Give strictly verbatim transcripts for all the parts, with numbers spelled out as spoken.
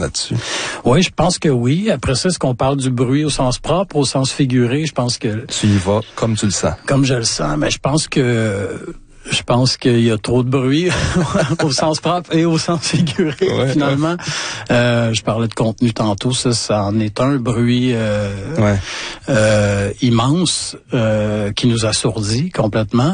là-dessus. Oui, je pense que oui. Après ça, est-ce qu'on parle du bruit au sens propre, au sens figuré? Je pense que... Tu y vas comme tu le sens. Comme je le sens, mais je pense que... Je pense qu'il y a trop de bruit au sens propre et au sens figuré, ouais, finalement. Ouais. Euh, je parlais de contenu tantôt, ça, ça en est un bruit euh, ouais. euh, immense euh, qui nous assourdit complètement.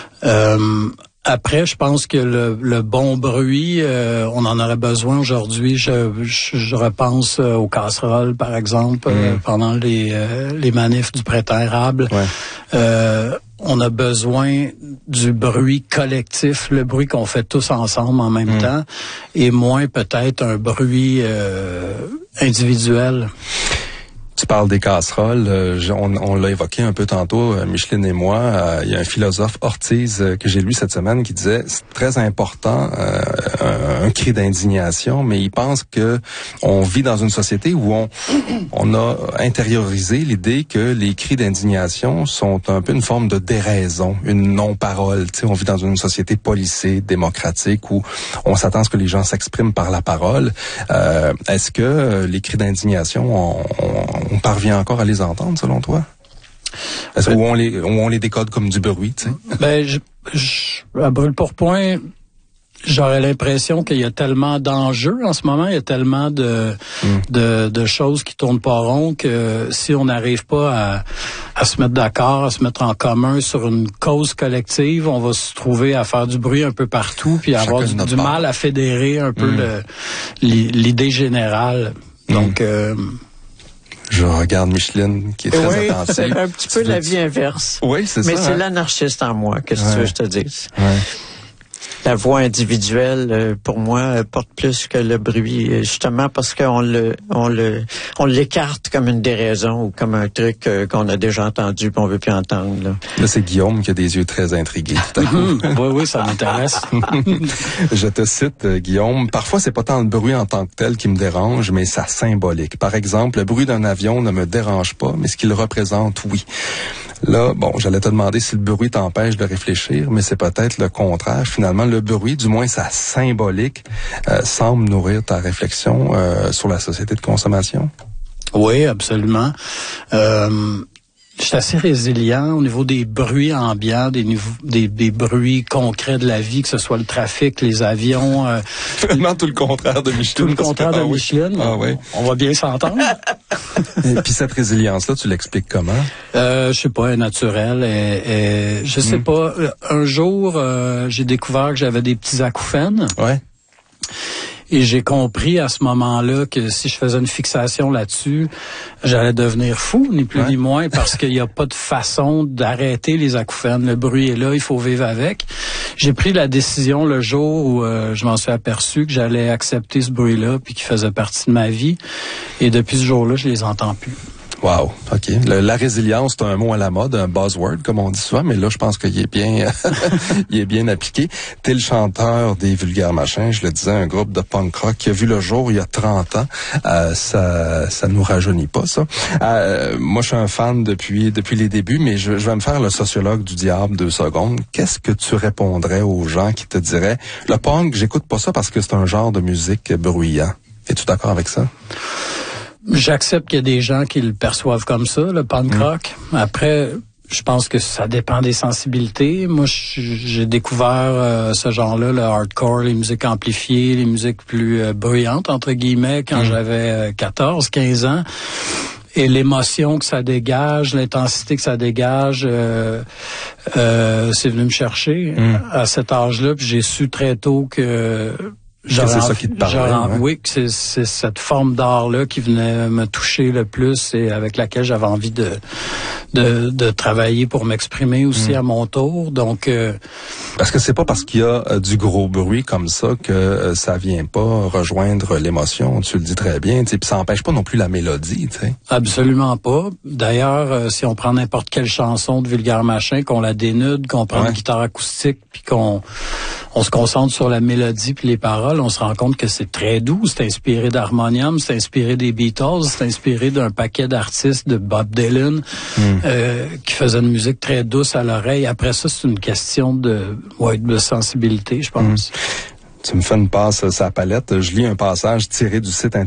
Euh, Après, je pense que le, le bon bruit, euh, on en aurait besoin aujourd'hui. Je, je, je repense euh, aux casseroles, par exemple, mmh. euh, pendant les, euh, les manifs du printemps érable. Ouais. Euh, on a besoin du bruit collectif, le bruit qu'on fait tous ensemble en même mmh. temps, et moins peut-être un bruit euh, individuel. Tu parles des casseroles, euh, on, on l'a évoqué un peu tantôt, euh, Micheline et moi. Euh, il y a un philosophe, Ortiz, euh, que j'ai lu cette semaine, qui disait c'est très important, euh, un, un cri d'indignation, mais il pense que on vit dans une société où on, on a intériorisé l'idée que les cris d'indignation sont un peu une forme de déraison, une non-parole. Tu sais, on vit dans une société policée, démocratique, où on s'attend à ce que les gens s'expriment par la parole. Euh, est-ce que les cris d'indignation, on, on on parvient encore à les entendre, selon toi? Est-ce ben, où on les, où on les décode comme du bruit, tu sais? Ben, je, je, à brûle-pourpoint, j'aurais l'impression qu'il y a tellement d'enjeux en ce moment, il y a tellement de, mm. de, de choses qui tournent pas rond que si on n'arrive pas à, à se mettre d'accord, à se mettre en commun sur une cause collective, on va se trouver à faire du bruit un peu partout puis à avoir du, du mal à fédérer un peu mm. le, l'idée générale. Donc, mm. euh, je regarde Micheline qui est très oui, attentive. C'est un petit peu la vie inverse. Oui, c'est Mais ça. Mais c'est hein? l'anarchiste en moi, qu'est-ce que ouais. tu veux que je te dise? Ouais. La voix individuelle, pour moi, porte plus que le bruit, justement parce qu'on le, on le, on l'écarte comme une déraison ou comme un truc qu'on a déjà entendu qu'on veut plus entendre. Là, là c'est Guillaume qui a des yeux très intrigués. Tout à coup. oui, oui, ça m'intéresse. Je te cite, Guillaume. Parfois, c'est pas tant le bruit en tant que tel qui me dérange, mais sa symbolique. Par exemple, le bruit d'un avion ne me dérange pas, mais ce qu'il représente, oui. Là, bon, j'allais te demander si le bruit t'empêche de réfléchir, mais c'est peut-être le contraire. Finalement, le bruit, du moins sa symbolique, euh, semble nourrir ta réflexion euh, sur la société de consommation. Oui, absolument. Euh, je suis assez résilient au niveau des bruits ambiants, des, des, des bruits concrets de la vie, que ce soit le trafic, les avions. Euh, Vraiment tout le contraire de Micheline. Tout le contraire de ah, Micheline. Oui. Ah, oui. On va bien s'entendre. Et puis cette résilience-là, tu l'expliques comment? Euh, je sais pas, elle est naturelle. Et, et, je sais mm. pas. Un jour, euh, j'ai découvert que j'avais des petits acouphènes. Ouais. Et j'ai compris à ce moment-là que si je faisais une fixation là-dessus, j'allais devenir fou, ni plus ouais. ni moins, parce qu'il n'y a pas de façon d'arrêter les acouphènes. Le bruit est là, il faut vivre avec. J'ai pris la décision le jour où euh, je m'en suis aperçu que j'allais accepter ce bruit-là, puis qu'il faisait partie de ma vie. Et depuis ce jour-là, je les entends plus. Wow, ok. Le, la résilience, c'est un mot à la mode, un buzzword, comme on dit souvent, mais là, je pense qu'il est bien, il est bien appliqué. T'es le chanteur des Vulgaires Machins, je le disais, un groupe de punk rock qui a vu le jour il y a trente ans. Euh, ça, ça nous rajeunit pas, ça. Euh, moi, je suis un fan depuis, depuis les débuts, mais je, je vais me faire le sociologue du diable deux secondes. Qu'est-ce que tu répondrais aux gens qui te diraient, le punk, j'écoute pas ça parce que c'est un genre de musique bruyant. Es-tu d'accord avec ça? J'accepte qu'il y a des gens qui le perçoivent comme ça, le punk rock. Mmh. Après, je pense que ça dépend des sensibilités. Moi, j'ai découvert euh, ce genre-là, le hardcore, les musiques amplifiées, les musiques plus euh, bruyantes, entre guillemets, quand mmh. j'avais euh, quatorze, quinze ans. Et l'émotion que ça dégage, l'intensité que ça dégage, euh, euh, c'est venu me chercher mmh. à cet âge-là. Puis j'ai su très tôt que... Genre, c'est ça qui te parlait, ouais. Oui, que c'est, c'est cette forme d'art-là qui venait me toucher le plus et avec laquelle j'avais envie de de, de travailler pour m'exprimer aussi mmh. à mon tour. Donc, euh, parce que c'est pas parce qu'il y a euh, du gros bruit comme ça que euh, ça vient pas rejoindre l'émotion. Tu le dis très bien. Puis ça empêche pas non plus la mélodie. T'sais. Absolument pas. D'ailleurs, euh, si on prend n'importe quelle chanson de Vulgaires Machins, qu'on la dénude, qu'on prend ouais. une guitare acoustique, puis qu'on on se concentre sur la mélodie puis les paroles, on se rend compte que c'est très doux. C'est inspiré d'harmonium, c'est inspiré des Beatles, c'est inspiré d'un paquet d'artistes, de Bob Dylan, mm. euh, qui faisaient une musique très douce à l'oreille. Après ça, c'est une question de, ouais, de sensibilité, je pense. Mm. Tu me fais une passe sur la palette. Je lis un passage tiré du site